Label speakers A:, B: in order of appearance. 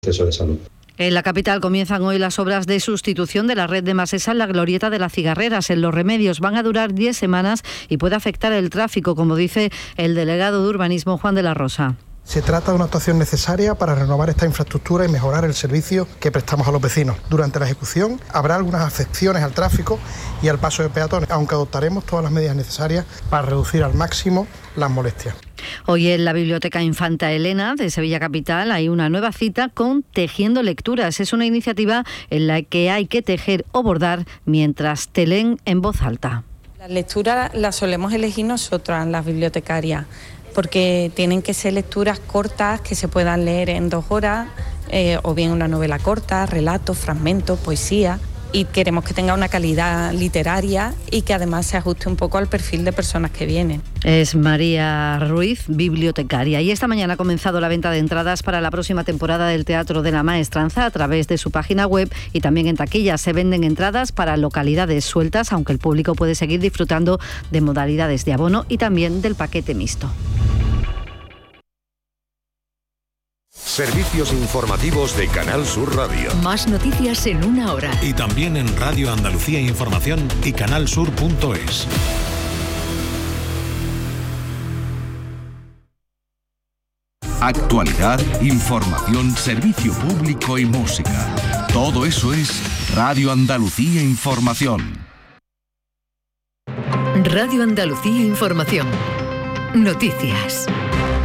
A: proceso de salud.
B: En la capital comienzan hoy las obras de sustitución de la red de Masesa en la glorieta de las Cigarreras. En Los Remedios van a durar 10 semanas y puede afectar el tráfico, como dice el delegado de urbanismo Juan de la Rosa.
C: Se trata de una actuación necesaria para renovar esta infraestructura y mejorar el servicio que prestamos a los vecinos. Durante la ejecución habrá algunas afecciones al tráfico y al paso de peatones, aunque adoptaremos todas las medidas necesarias para reducir al máximo las molestias.
B: Hoy en la Biblioteca Infanta Elena de Sevilla Capital hay una nueva cita con Tejiendo Lecturas. Es una iniciativa en la que hay que tejer o bordar mientras te leen en voz alta.
D: Las lecturas las solemos elegir nosotras, las bibliotecarias, porque tienen que ser lecturas cortas que se puedan leer en 2 horas, o bien una novela corta, relatos, fragmentos, poesía, y queremos que tenga una calidad literaria y que además se ajuste un poco al perfil de personas que vienen.
B: Es María Ruiz, bibliotecaria, y esta mañana ha comenzado la venta de entradas para la próxima temporada del Teatro de la Maestranza a través de su página web y también en taquilla. Se venden entradas para localidades sueltas, aunque el público puede seguir disfrutando de modalidades de abono y también del paquete mixto.
E: Servicios informativos de Canal Sur Radio.
F: Más noticias en 1 hora.
G: Y también en Radio Andalucía Información y canalsur.es.
H: Actualidad, información, servicio público y música. Todo eso es Radio Andalucía Información.
F: Radio Andalucía Información. Noticias.